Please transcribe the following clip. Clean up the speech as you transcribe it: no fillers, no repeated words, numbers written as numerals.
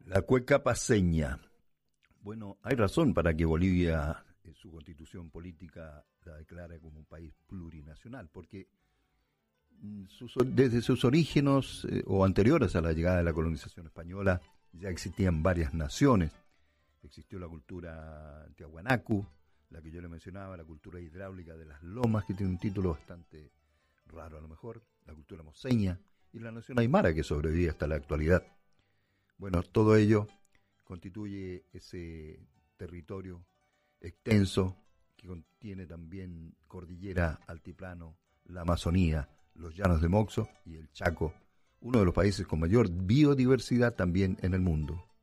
La cueca paceña. Bueno, hay razón para que Bolivia, en su constitución política, la declare como un país plurinacional, porque desde sus orígenes o anteriores a la llegada de la colonización española ya existían varias naciones. Existió la cultura tiahuanacu, la que yo le mencionaba, la cultura hidráulica de las lomas, que tiene un título bastante raro a lo mejor, la cultura moseña y la nación aymara que sobrevive hasta la actualidad. Bueno, todo ello constituye ese territorio extenso que contiene también cordillera, altiplano, la Amazonía, los llanos de Moxo y el Chaco, uno de los países con mayor biodiversidad también en el mundo.